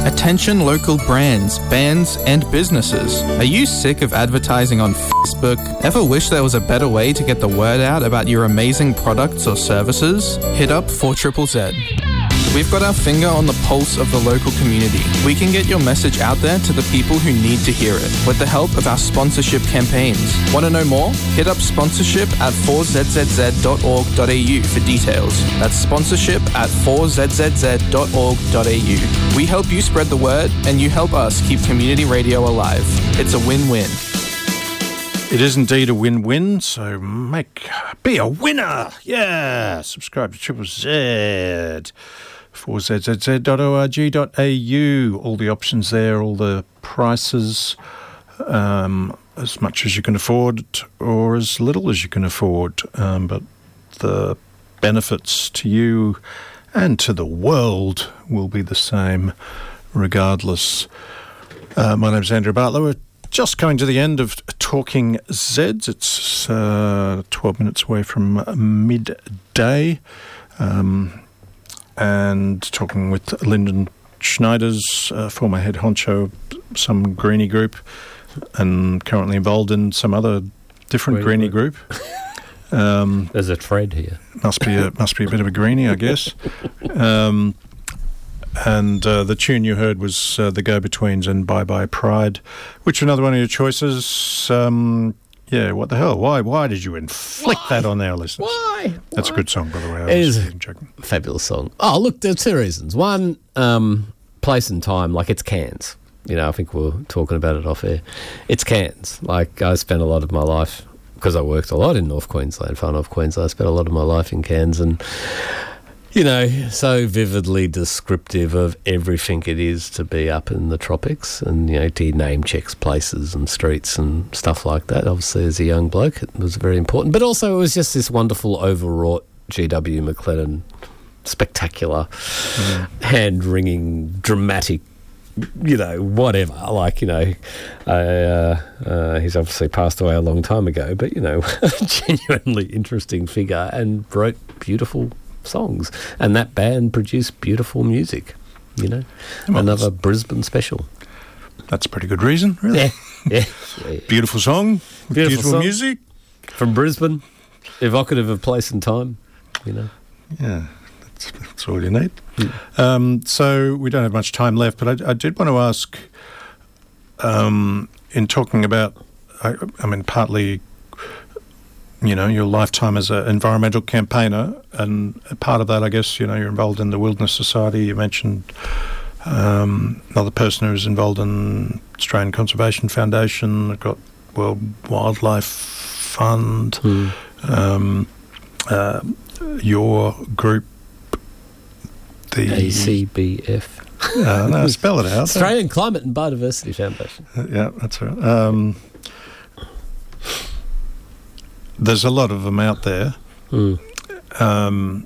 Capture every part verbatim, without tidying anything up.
Attention local brands, bands, and businesses. Are you sick of advertising on Facebook? Ever wish there was a better way to get the word out about your amazing products or services? Hit up four Z Z Z. We've got our finger on the pulse of the local community. We can get your message out there to the people who need to hear it with the help of our sponsorship campaigns. Want to know more? Hit up sponsorship at four z z z dot org dot a u for details. That's sponsorship at four z z z dot org dot a u. We help you spread the word and you help us keep community radio alive. It's a win-win. It is indeed a win-win, so make be a winner. Yeah, subscribe to Triple Z. four z z z dot org dot a u. All the options there, all the prices, um, as much as you can afford or as little as you can afford. Um, but the benefits to you and to the world will be the same regardless. Uh, my name's Andrew Bartlett. We're just coming to the end of Talking Zeds. It's uh, twelve minutes away from midday. Um... and talking with Lyndon Schneiders, uh, former head honcho of some greenie group and currently involved in some other different Green greenie group. group. Um, There's a thread here. Must be a, must be a bit of a greenie, I guess. Um, and uh, the tune you heard was uh, The Go-Betweens and Bye Bye Pride, which is another one of your choices. Um, yeah, what the hell? Why Why did you inflict Why? that on our listeners? Why? That's Why? a good song, by the way. I It was is a joking. fabulous song. Oh, look, there's two reasons. One, um, place and time, like it's Cairns. You know, I think we we're talking about it off air. It's Cairns. Like, I spent a lot of my life, because I worked a lot in North Queensland, far North Queensland, I spent a lot of my life in Cairns, and, you know, so vividly descriptive of everything it is to be up in the tropics, and, you know, to name checks places and streets and stuff like that. Obviously, as a young bloke, it was very important. But also, it was just this wonderful, overwrought G W McLennan, spectacular, mm. hand-wringing, dramatic, you know, whatever. Like, you know, uh, uh, he's obviously passed away a long time ago, but, you know, a genuinely interesting figure and wrote beautiful songs. And that band produced beautiful music, you know. Well, another Brisbane special. That's a pretty good reason, really. Yeah, yeah. yeah. Beautiful song, beautiful, beautiful song. Music. From Brisbane, evocative of place and time, you know. Yeah. That's all you need. Mm. Um, so we don't have much time left, but I, I did want to ask, um, in talking about, I, I mean, partly, you know, your lifetime as an environmental campaigner, and part of that, I guess, you know, you're involved in the Wilderness Society. You mentioned um, another person who's involved in Australian Conservation Foundation. They've got World Wildlife Fund. Mm. Um, uh, your group, the A C B F. Uh, no, spell it out. Australian Climate and Biodiversity Foundation. Uh, yeah, that's right. Um, there's a lot of them out there, mm. um,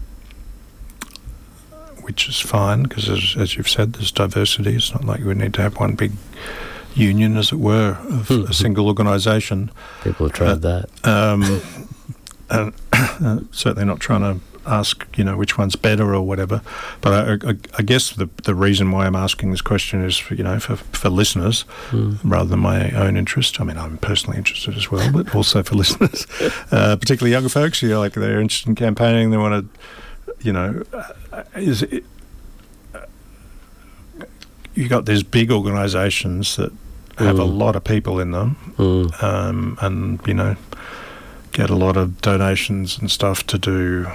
which is fine because, as, as you've said, there's diversity. It's not like we need to have one big union, as it were, of mm. a single organisation. People have tried uh, that. Um, and uh, certainly not trying to ask, you know, which one's better or whatever. But I, I, I guess the the reason why I'm asking this question is, for, you know, for, for listeners mm. rather than my own interest. I mean, I'm personally interested as well, but also for listeners, uh, particularly younger folks. You know, like they're interested in campaigning. They want to, you know, uh, is it, uh, you got these big organisations that have mm. a lot of people in them, mm. um, and you know, get a lot of donations and stuff to do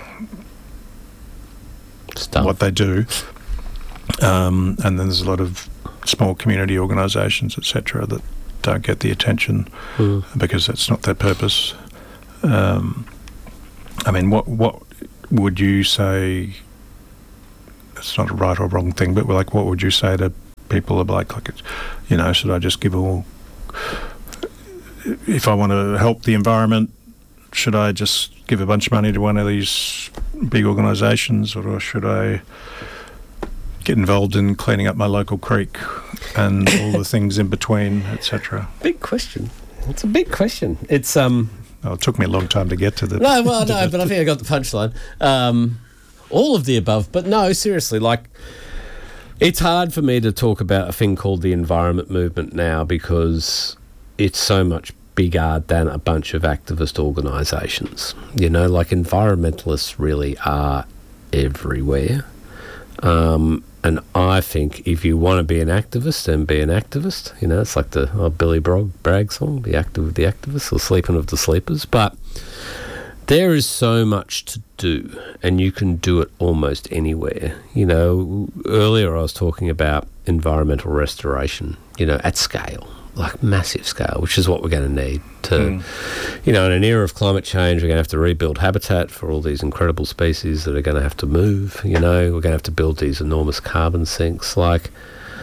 Stuff. what they do, um, and then there's a lot of small community organisations, et cetera, that don't get the attention mm. because that's not their purpose. Um, I mean, what what would you say? It's not a right or wrong thing, but like, what would you say to people who are like, like, you know, should I just give all? If I want to help the environment, should I just give a bunch of money to one of these big organisations, or should I get involved in cleaning up my local creek and all the things in between, et cetera? Big question. It's a big question. It's um. Oh, it took me a long time to get to the. No, well, no, but I think I got the punchline. Um, all of the above, but no, seriously, like, It's hard for me to talk about a thing called the environment movement now because it's so much bigger than a bunch of activist organisations. You know, like environmentalists really are everywhere. Um, and I think if you want to be an activist, then be an activist. You know, it's like the oh, Billy Bragg, Bragg song, "Be active with the activists," or "Sleeping with the sleepers." But there is so much to do, and you can do it almost anywhere. You know, earlier I was talking about environmental restoration, you know, at scale, like massive scale, which is what we're going to need to, mm. you know, in an era of climate change, we're going to have to rebuild habitat for all these incredible species that are going to have to move, you know, we're going to have to build these enormous carbon sinks. Like,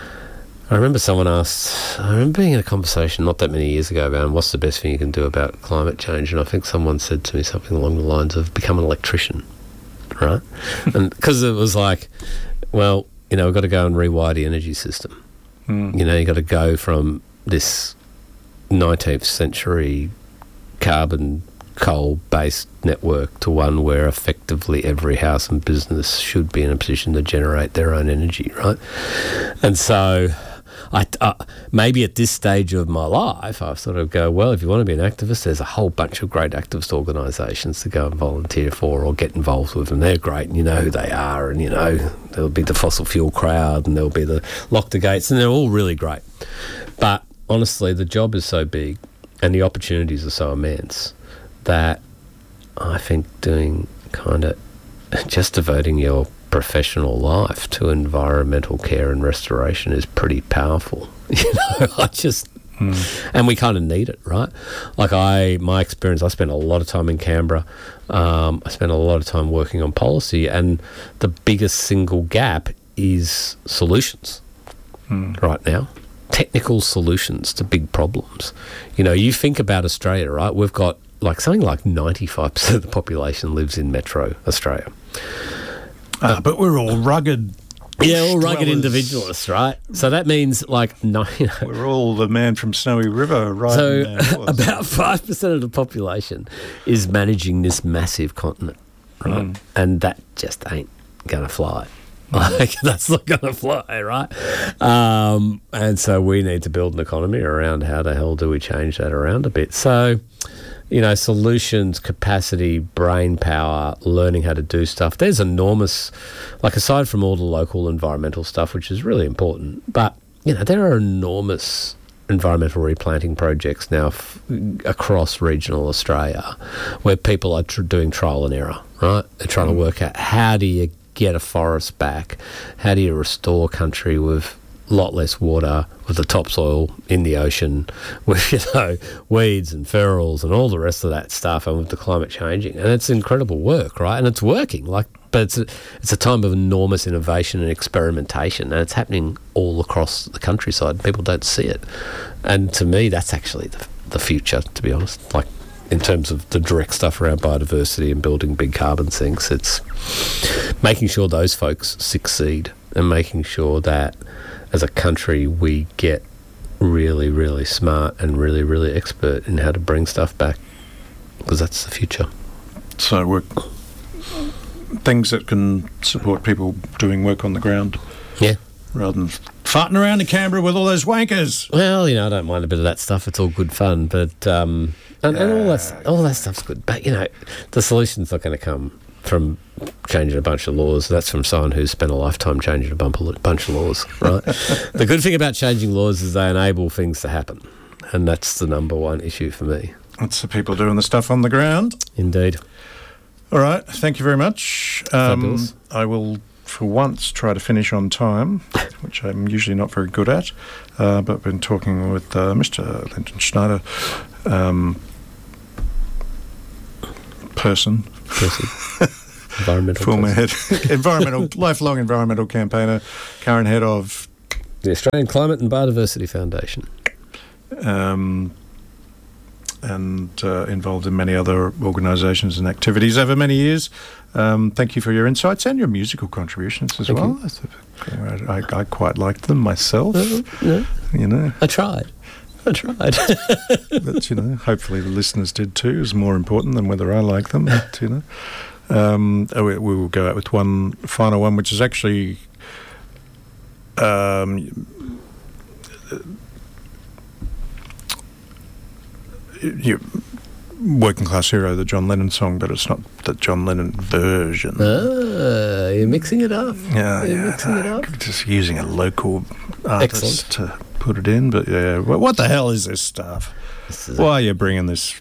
I remember someone asked, I remember being in a conversation not that many years ago about what's the best thing you can do about climate change, and I think someone said to me something along the lines of become an electrician, right? And because it was like, well, you know, we've got to go and rewire the energy system. Mm. You know, you've got to go from this nineteenth century carbon coal-based network to one where effectively every house and business should be in a position to generate their own energy, right? And so I, uh, maybe at this stage of my life, I sort of go, well, if you want to be an activist, there's a whole bunch of great activist organisations to go and volunteer for or get involved with, and they're great, and you know who they are, and you know there'll be the fossil fuel crowd, and there'll be the Lock the Gates, and they're all really great. But honestly, the job is so big and the opportunities are so immense that I think doing kind of just devoting your professional life to environmental care and restoration is pretty powerful. You know, I just, mm. and we kind of need it, right? Like I, my experience, I spent a lot of time in Canberra. Um, I spent a lot of time working on policy, and the biggest single gap is solutions mm. right now. Technical solutions to big problems. You know, you think about Australia, right? We've got like something like ninety-five percent of the population lives in metro Australia. Uh, but we're all rugged. Yeah, all rugged dwellers. Individualists, right? So that means like no, you know, we're all the man from Snowy River, right? So about five percent of the population is managing this massive continent, right? Mm. And that just ain't gonna fly. Like, that's not going to fly, right? Um, and so we need to build an economy around how the hell do we change that around a bit. So, you know, solutions, capacity, brain power, learning how to do stuff. There's enormous, like aside from all the local environmental stuff, which is really important, but, you know, there are enormous environmental replanting projects now f- across regional Australia where people are tr- doing trial and error, right? They're trying mm. to work out how do you get a forest back, how do you restore country with a lot less water, with the topsoil in the ocean, with, you know, weeds and ferals and all the rest of that stuff, and with the climate changing. And it's incredible work, right? And it's working, like, but it's a, it's a time of enormous innovation and experimentation, and it's happening all across the countryside. People don't see it. And to me, that's actually the, the future, to be honest. Like, in terms of the direct stuff around biodiversity and building big carbon sinks, it's making sure those folks succeed and making sure that as a country we get really, really smart and really, really expert in how to bring stuff back, because that's the future. So we're things that can support people doing work on the ground. Yeah. Rather than farting around in Canberra with all those wankers. Well, you know, I don't mind a bit of that stuff. It's all good fun, but um, and, and all that all that stuff's good. But you know, the solution's not going to come from changing a bunch of laws. That's from someone who's spent a lifetime changing a bunch of laws, right? The good thing about changing laws is they enable things to happen, and that's the number one issue for me. That's the people doing the stuff on the ground. Indeed. All right, thank you very much. Um, I will, for once, try to finish on time, which I'm usually not very good at, uh, but I've been talking with uh, Mister Lyndon Schneider, um, person. Person. Environmental Former head, environmental, lifelong environmental campaigner, current head of the Australian Climate and Biodiversity Foundation. Um, and uh, involved in many other organisations and activities over many years. Um, thank you for your insights and your musical contributions as thank well. You. I, I, I quite liked them myself. Uh, yeah. You know, I tried. I tried. But, you know, hopefully the listeners did too. Is more important than whether I like them. But, you know, um, we, we will go out with one final one, which is actually Um, you, Working Class Hero, the John Lennon song, but it's not the John Lennon version. Ah, you're mixing it up. Yeah, you're yeah. mixing it up. Just using a local artist Excellent. to put it in, but yeah, what, what the hell is this stuff? This is Why are you bringing this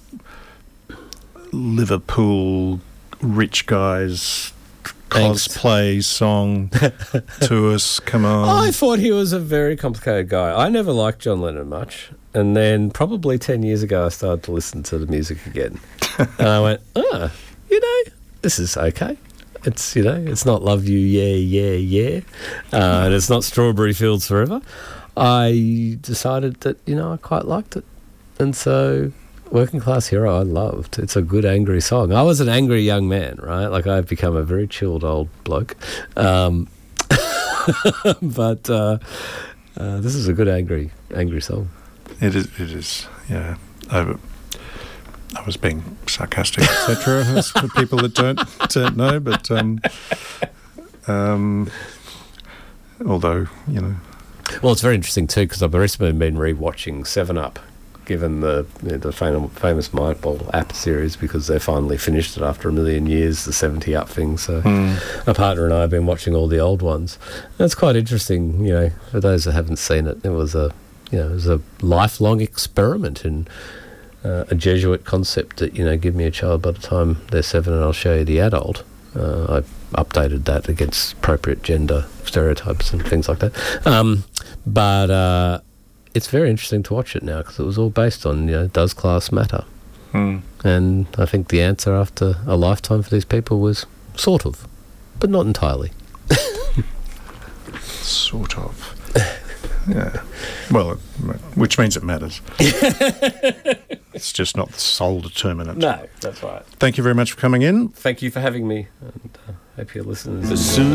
Liverpool rich guys Angst. cosplay song to us? Come on. I thought he was a very complicated guy. I never liked John Lennon much. And then probably ten years ago, I started to listen to the music again. And I went, oh, you know, this is okay. It's, you know, it's not Love You, Yeah, Yeah, Yeah. Uh, and it's not Strawberry Fields Forever. I decided that, you know, I quite liked it. And so Working Class Hero, I loved. It's a good angry song. I was an angry young man, right? Like, I've become a very chilled old bloke. Um, but uh, uh, this is a good angry, angry song. It is, it is, yeah. I, I was being sarcastic, et cetera, as for people that don't don't know, but um, um, although, you know. Well, it's very interesting too, because I've recently been rewatching Seven Up, given the you know, the famous, famous Mindball app series, because they finally finished it after a million years, the seventy Up thing. So Mm. my partner and I have been watching all the old ones. And it's quite interesting, you know, for those that haven't seen it. It was a You know, it was a lifelong experiment in uh, a Jesuit concept that, you know, give me a child by the time they're seven and I'll show you the adult. Uh, I've updated that against appropriate gender stereotypes and things like that. Um, but uh, it's very interesting to watch it now, because it was all based on, you know, does class matter? Mm. And I think the answer after a lifetime for these people was sort of, but not entirely. Sort of. Yeah. Well, which means it matters. It's just not the sole determinant. No, that's right. Thank you very much for coming in. Thank you for having me, and uh, hope your listeners. As soon